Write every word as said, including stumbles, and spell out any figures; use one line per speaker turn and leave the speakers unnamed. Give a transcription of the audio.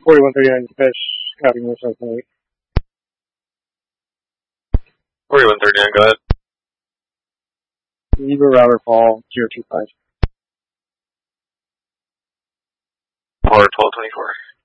forty-one thirty-nine dispatch, copy North South eight.
forty-one thirty-nine, go ahead.
Eva Robert Paul, zero two five.
Or twelve twenty-four.